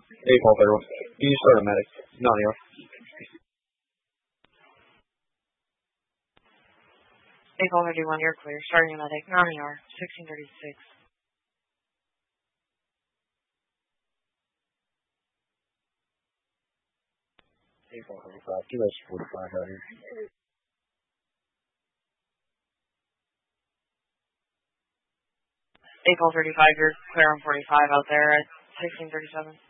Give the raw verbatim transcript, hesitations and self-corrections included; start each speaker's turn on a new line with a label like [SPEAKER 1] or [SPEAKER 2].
[SPEAKER 1] eight four thirty-one. Can you start a medic? Not here.
[SPEAKER 2] eight four thirty-one, you're clear. Starting a medic. Non-E R. sixteen thirty-six.
[SPEAKER 1] eight four thirty-five. Give us forty-five out here.
[SPEAKER 2] eight four thirty-five, you're clear on forty-five out there at sixteen thirty-seven.